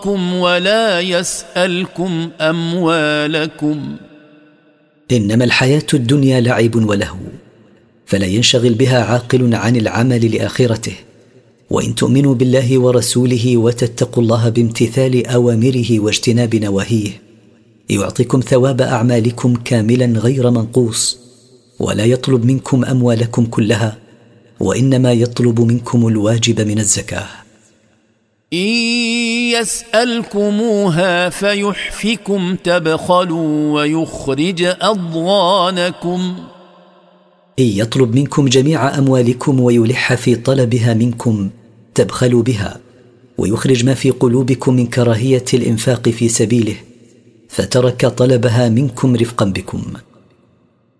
ولا يسألكم أموالكم. إنما الحياة الدنيا لعب ولهو، فلا ينشغل بها عاقل عن العمل لآخرته. وإن تؤمنوا بالله ورسوله وتتقوا الله بامتثال أوامره واجتناب نواهيه يعطيكم ثواب أعمالكم كاملا غير منقوص، ولا يطلب منكم أموالكم كلها، وإنما يطلب منكم الواجب من الزكاة. إن يسألكموها فيحفكم تبخلوا ويخرج أضغانكم. إن يطلب منكم جميع أموالكم ويلح في طلبها منكم تبخلوا بها، ويخرج ما في قلوبكم من كراهية الإنفاق في سبيله، فترك طلبها منكم رفقا بكم.